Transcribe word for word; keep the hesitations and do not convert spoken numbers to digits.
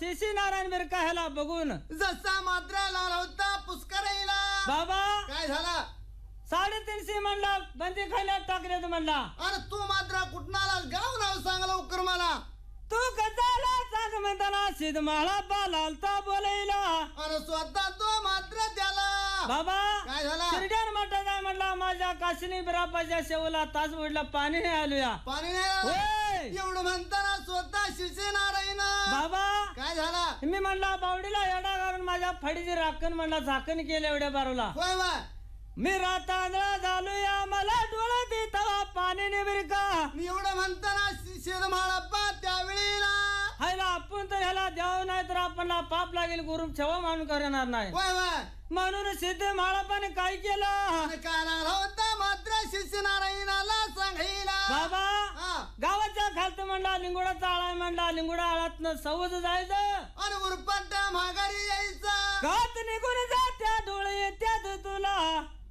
शिशी नारायण बिरका ह्याला बघून जसा मात्र लाल होता पुष्कराईला बाबा काय झाला साडेतीनशे म्हणला बंदी खायला टाकले म्हणला अरे तू मात्र कुठनाला गाव नाव सांग लवकर मला तू कशाला सांग म्हणताना सिद्ध माळा बालालता बोलायला अरे स्वतः तो मात्र त्याला बाबा काय झाला शिरड्यान म्हटला म्हणला माझ्या काशिनी बिरापाच्या शेवला तास बुडला पाणी नाही आलूया पाणी नाही होय. एवढं म्हणताना स्वतः शिरसे नारायण बाबा काय झाला मी म्हणला बावडीला एवढा घालून माझ्या फडीची राखण म्हणला झाकण केलं एवढ्या बारूला होय बा मी रातांदळा झालोया मला डोळा देतावा पाणी निबिर का मी एवढं म्हणताना शेरमाळप्पा त्यावेळेला हायला आपण तर ह्याला द्यावं नाही तर आपणला पाप लागेल गुरु ठेवा माणूस करणार नाही होय बा म्हणून सिद्ध माळापाने काय केलं आणि कानाला होता मात्र शिष्य नारायणाला सांगायला बाबा हा. गावाच्या खालत म्हणला लिंगोडा चाळा म्हणला लिंगोडा आळात सवज जायचं आणि उरपट्टा माघारी यायचा गात निघून जा त्या डोळे येत्यात तुला